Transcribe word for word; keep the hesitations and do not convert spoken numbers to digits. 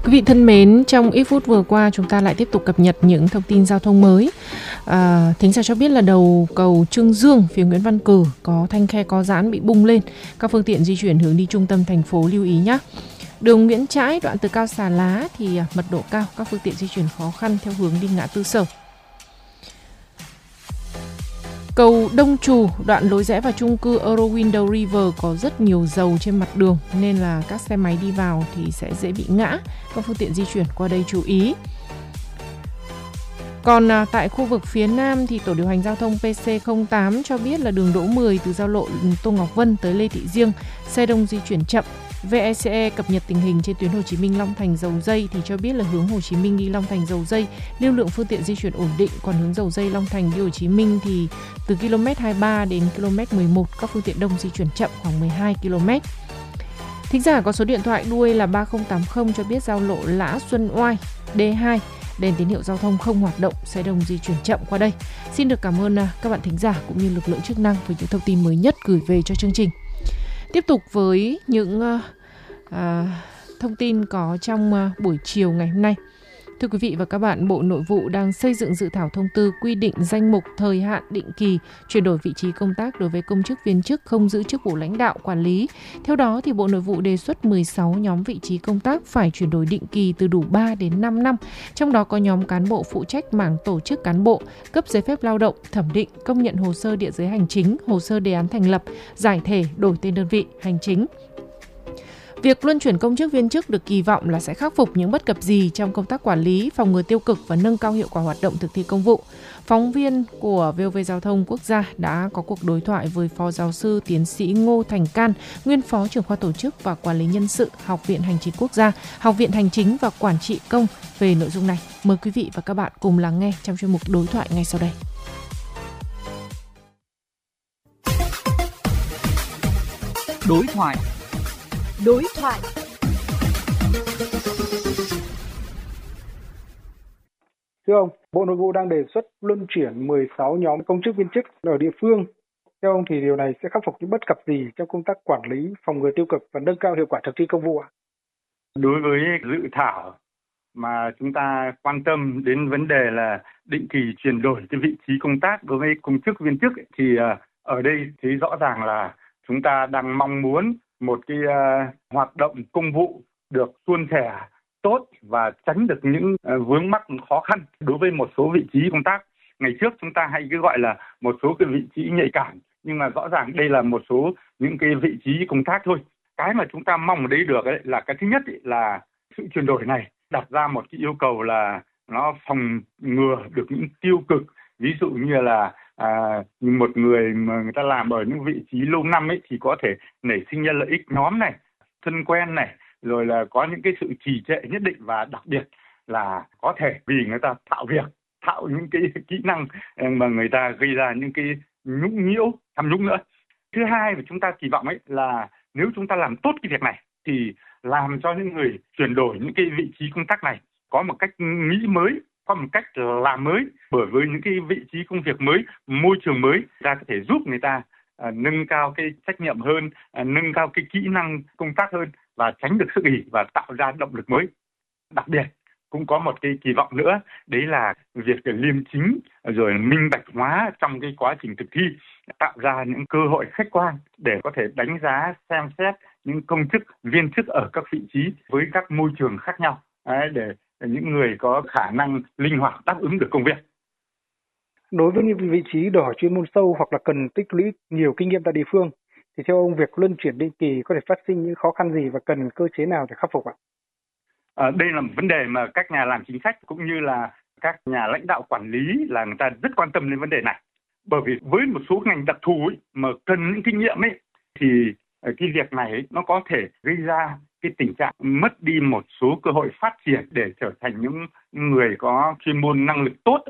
Quý vị thân mến, trong ít phút vừa qua chúng ta lại tiếp tục cập nhật những thông tin giao thông mới. À, thính giả cho biết là đầu cầu Trương Dương phía Nguyễn Văn Cử có thanh khe có giãn bị bung lên. Các phương tiện di chuyển hướng đi trung tâm thành phố lưu ý nhé. Đường Nguyễn Trãi đoạn từ Cao Xà Lá thì mật độ cao, các phương tiện di chuyển khó khăn theo hướng đi ngã tư Sở. Cầu Đông Trù, đoạn lối rẽ vào chung cư Eurowindow River có rất nhiều dầu trên mặt đường nên là các xe máy đi vào thì sẽ dễ bị ngã. Các phương tiện di chuyển qua đây chú ý. Còn à, tại khu vực phía Nam thì Tổ điều hành giao thông pê xê không tám cho biết là đường Đỗ mười từ giao lộ Tô Ngọc Vân tới Lê Thị Riêng, xe đông di chuyển chậm. vê e xê e cập nhật tình hình trên tuyến Hồ Chí Minh Long Thành Dầu Dây thì cho biết là hướng Hồ Chí Minh đi Long Thành Dầu Dây lưu lượng phương tiện di chuyển ổn định, còn hướng Dầu Dây Long Thành đi Hồ Chí Minh thì từ km hai mươi ba đến km mười một các phương tiện đông di chuyển chậm khoảng mười hai ki lô mét. Thính giả có số điện thoại đuôi là ba không tám không cho biết giao lộ Lã Xuân Oai D hai đèn tín hiệu giao thông không hoạt động, xe đông di chuyển chậm qua đây. Xin được cảm ơn các bạn thính giả cũng như lực lượng chức năng với những thông tin mới nhất gửi về cho chương trình. Tiếp tục với những uh, uh, thông tin có trong uh, buổi chiều ngày hôm nay. Thưa quý vị và các bạn, Bộ Nội vụ đang xây dựng dự thảo thông tư quy định danh mục thời hạn định kỳ chuyển đổi vị trí công tác đối với công chức viên chức không giữ chức vụ lãnh đạo quản lý. Theo đó, thì Bộ Nội vụ đề xuất mười sáu nhóm vị trí công tác phải chuyển đổi định kỳ từ đủ ba đến năm năm. Trong đó có nhóm cán bộ phụ trách mảng tổ chức cán bộ, cấp giấy phép lao động, thẩm định, công nhận hồ sơ địa giới hành chính, hồ sơ đề án thành lập, giải thể, đổi tên đơn vị hành chính. Việc luân chuyển công chức viên chức được kỳ vọng là sẽ khắc phục những bất cập gì trong công tác quản lý, phòng ngừa tiêu cực và nâng cao hiệu quả hoạt động thực thi công vụ. Phóng viên của vê o vê Giao thông Quốc gia đã có cuộc đối thoại với Phó Giáo sư Tiến sĩ Ngô Thành Can, nguyên Phó trưởng khoa Tổ chức và Quản lý Nhân sự, Học viện Hành chính Quốc gia, Học viện Hành chính và Quản trị công về nội dung này. Mời quý vị và các bạn cùng lắng nghe trong chuyên mục đối thoại ngay sau đây. Đối thoại. Đối thoại. Thưa ông, Bộ Nội vụ đang đề xuất luân chuyển mười sáu nhóm công chức viên chức ở địa phương. Theo ông thì điều này sẽ khắc phục những bất cập gì trong công tác quản lý, phòng ngừa tiêu cực và nâng cao hiệu quả thực thi công vụ ạ? Đối với dự thảo mà chúng ta quan tâm đến vấn đề là định kỳ chuyển đổi cái vị trí công tác đối với công chức viên chức thì ở đây thấy rõ ràng là chúng ta đang mong muốn một cái uh, hoạt động công vụ được suôn sẻ, tốt và tránh được những uh, vướng mắc khó khăn đối với một số vị trí công tác. Ngày trước chúng ta hay cứ gọi là một số cái vị trí nhạy cảm, nhưng mà rõ ràng đây là một số những cái vị trí công tác thôi. Cái mà chúng ta mong ở đây được ấy là cái thứ nhất ấy là sự chuyển đổi này đặt ra một cái yêu cầu là nó phòng ngừa được những tiêu cực, ví dụ như là À, một người mà người ta làm ở những vị trí lâu năm ấy thì có thể nảy sinh ra lợi ích nhóm này, thân quen này, rồi là có những cái sự trì trệ nhất định và đặc biệt là có thể vì người ta thạo việc, thạo những cái kỹ năng mà người ta gây ra những cái nhũng nhiễu, tham nhũng nữa. Thứ hai mà chúng ta kỳ vọng ấy là nếu chúng ta làm tốt cái việc này thì làm cho những người chuyển đổi những cái vị trí công tác này có một cách nghĩ mới, có một cách làm mới, bởi với những cái vị trí công việc mới, môi trường mới ra có thể giúp người ta à, nâng cao cái trách nhiệm hơn, à, nâng cao cái kỹ năng công tác hơn và tránh được sức ỷ và tạo ra động lực mới. Đặc biệt cũng có một cái kỳ vọng nữa, đấy là việc liêm chính rồi minh bạch hóa trong cái quá trình thực thi, tạo ra những cơ hội khách quan để có thể đánh giá, xem xét những công chức, viên chức ở các vị trí với các môi trường khác nhau, đấy, để những người có khả năng linh hoạt đáp ứng được công việc. Đối với những vị trí đòi hỏi chuyên môn sâu hoặc là cần tích lũy nhiều kinh nghiệm tại địa phương, thì theo ông việc luân chuyển định kỳ có thể phát sinh những khó khăn gì và cần cơ chế nào để khắc phục ạ? À, đây là một vấn đề mà các nhà làm chính sách cũng như là các nhà lãnh đạo quản lý là người ta rất quan tâm đến vấn đề này. Bởi vì với một số ngành đặc thù ấy, mà cần những kinh nghiệm ấy, thì cái việc này ấy, nó có thể gây ra cái tình trạng mất đi một số cơ hội phát triển để trở thành những người có chuyên môn năng lực tốt